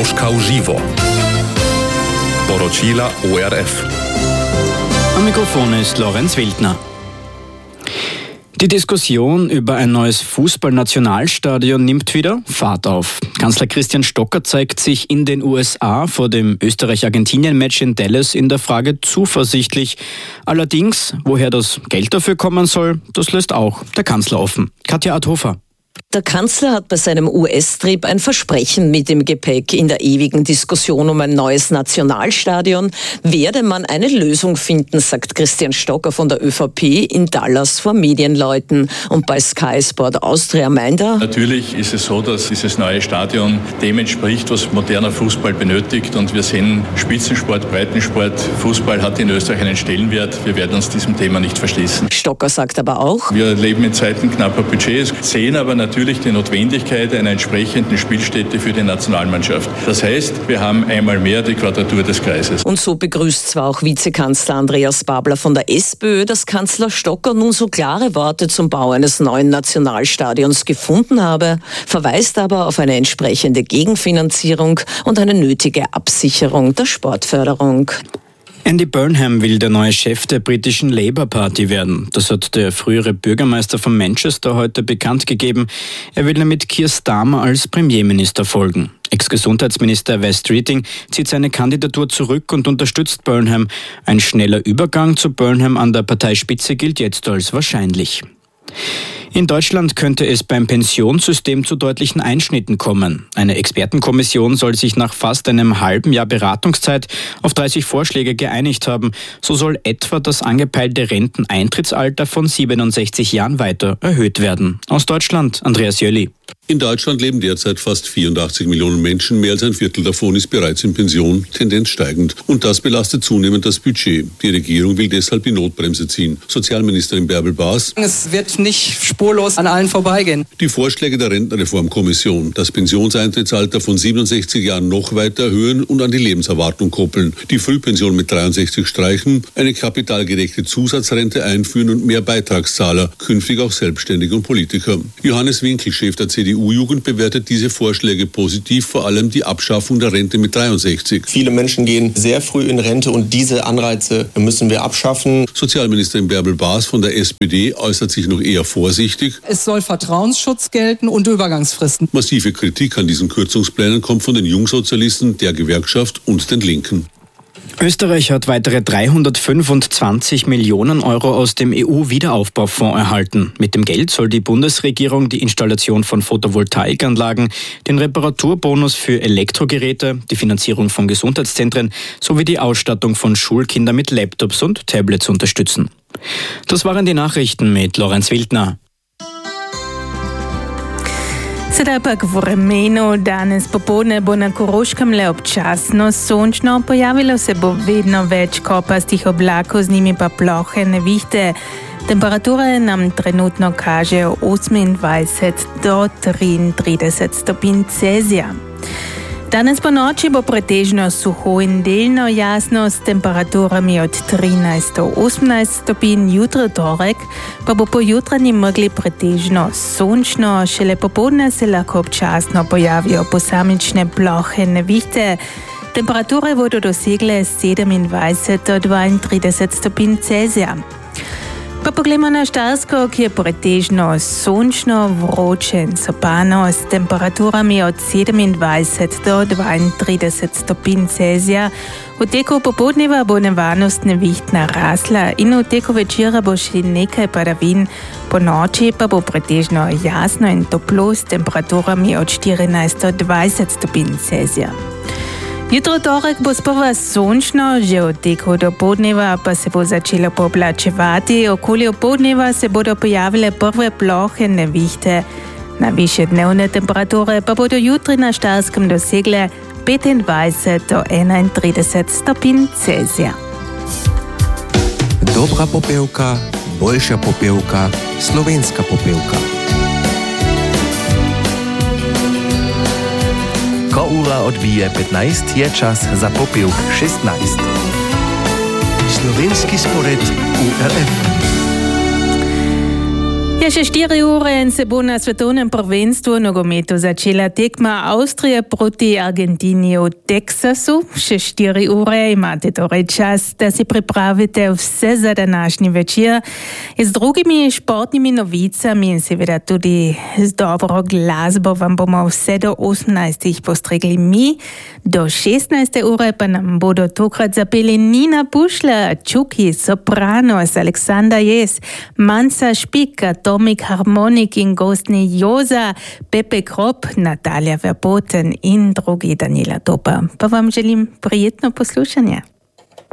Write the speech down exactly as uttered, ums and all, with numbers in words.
Polska Uživo. Poročila O R F. Am Mikrofon ist Lorenz Wildner. Die Diskussion über ein neues Fußballnationalstadion nimmt wieder Fahrt auf. Kanzler Christian Stocker zeigt sich in den U S A vor dem Österreich-Argentinien-Match in Dallas in der Frage zuversichtlich. Allerdings, woher das Geld dafür kommen soll, das lässt auch der Kanzler offen. Katja Adhofer. Der Kanzler hat bei seinem U S-Trip ein Versprechen mit im Gepäck. In der ewigen Diskussion um ein neues Nationalstadion werde man eine Lösung finden, sagt Christian Stocker von der Ö V P in Dallas vor Medienleuten. Und bei Sky Sport Austria meint er: Natürlich ist es so, dass dieses neue Stadion dem entspricht, was moderner Fußball benötigt. Und wir sehen Spitzensport, Breitensport. Fußball hat in Österreich einen Stellenwert. Wir werden uns diesem Thema nicht verschließen. Stocker sagt aber auch: Wir leben in Zeiten knapper Budgets, sehen aber natürlich die Notwendigkeit einer entsprechenden Spielstätte für die Nationalmannschaft. Das heißt, wir haben einmal mehr die Quadratur des Kreises. Und so begrüßt zwar auch Vizekanzler Andreas Babler von der SPÖ, dass Kanzler Stocker nun so klare Worte zum Bau eines neuen Nationalstadions gefunden habe, verweist aber auf eine entsprechende Gegenfinanzierung und eine nötige Absicherung der Sportförderung. Andy Burnham will der neue Chef der britischen Labour Party werden. Das hat der frühere Bürgermeister von Manchester heute bekannt gegeben. Er will damit Keir Starmer als Premierminister folgen. Ex-Gesundheitsminister Wes Streeting zieht seine Kandidatur zurück und unterstützt Burnham. Ein schneller Übergang zu Burnham an der Parteispitze gilt jetzt als wahrscheinlich. In Deutschland könnte es beim Pensionssystem zu deutlichen Einschnitten kommen. Eine Expertenkommission soll sich nach fast einem halben Jahr Beratungszeit auf dreißig Vorschläge geeinigt haben. So soll etwa das angepeilte Renteneintrittsalter von siebenundsechzig Jahren weiter erhöht werden. Aus Deutschland, Andreas Jöli. In Deutschland leben derzeit fast vierundachtzig Millionen Menschen. Mehr als ein Viertel davon ist bereits in Pension, Tendenz steigend. Und das belastet zunehmend das Budget. Die Regierung will deshalb die Notbremse ziehen. Sozialministerin Bärbel Baas: Es wird nicht spurlos an allen vorbeigehen. Die Vorschläge der Rentenreformkommission, das Pensioneintrittsalter von siebenundsechzig Jahren noch weiter erhöhen und an die Lebenserwartung koppeln, die Frühpension mit dreiundsechzig streichen, eine kapitalgedeckte Zusatzrente einführen und mehr Beitragszahler, künftig auch Selbstständige und Politiker. Johannes Winkel, Chef der C D U-Jugend, bewertet diese Vorschläge positiv, vor allem die Abschaffung der Rente mit dreiundsechzig. Viele Menschen gehen sehr früh in Rente und diese Anreize müssen wir abschaffen. Sozialministerin Bärbel Baas von der S P D äußert sich noch eher vorsichtig. Es soll Vertrauensschutz gelten und Übergangsfristen. Massive Kritik an diesen Kürzungsplänen kommt von den Jungsozialisten, der Gewerkschaft und den Linken. Österreich hat weitere dreihundertfünfundzwanzig Millionen Euro aus dem E U-Wiederaufbaufonds erhalten. Mit dem Geld soll die Bundesregierung die Installation von Photovoltaikanlagen, den Reparaturbonus für Elektrogeräte, die Finanzierung von Gesundheitszentren sowie die Ausstattung von Schulkindern mit Laptops und Tablets unterstützen. Das waren die Nachrichten mit Lorenz Wildner. Sedaj pa k vremenu. Danes popoldne bo na Koroškem le občasno sončno, pojavilo se bo vedno več kopastih oblakov, z njimi pa plohe nevihte. Temperature nam trenutno kažejo osemindvajset do triintrideset stopinj Celzija. Danes po noči bo pretežno suho in delno jasno s temperaturami od trinajst do osemnajst stopinj, jutri torek pa bo po jutranji megli pretežno sončno, šele popoldne se lahko občasno pojavijo posamične plohe nevihte. Temperature bodo dosegle sedemindvajset do dvaintrideset stopinj Celzija. Pa poglejmo na Štajersko, ki je pretežno sončno, vroče in sopano s temperaturami od sedemindvajset do dvaintrideset stopinj Celzija. V teku popoldneva bo nevarnost neviht narasla in v teku večera bo še nekaj padavin. Po noči pa bo pretežno jasno in toplo s temperaturami od štirinajst do dvajset stopinj Celzija. Jutro torek bo sprva sončno, že v teku do poldneva pa se bo začelo pooblačevati, okoli opoldneva se bodo pojavile prve plohe nevihte. Najvišje dnevne temperature pa bodo jutri na Štajerskem dosegle petindvajset do enaintrideset stopinj Celzija. Dobra popevka, boljša popevka, slovenska popevka. Ko ura odbije petnajst, je čas za popevk šestnajst. Slovenski spored U R F. Ja, še štiri ure in se bo na svetovnem prvenstvu nogometu začela tekma Avstrije proti Argentini v Teksasu. Še štiri ure imate torej čas, da si pripravite vse za današnji večer. Z drugimi športnimi novicami in seveda tudi z dobro glasbo vam bomo vse do osemnajstih postregli mi. Do šestnajste ure pa nam bodo tokrat zapeli Nina Pušla, Čuki, Sopranos, Aleksandar Jes, Manca Špika, Tomik Harmonik in gostni Joza, Pepe Krop, Natalija Verboten in drugi Daniela Topa. Pa vam želim prijetno poslušanje.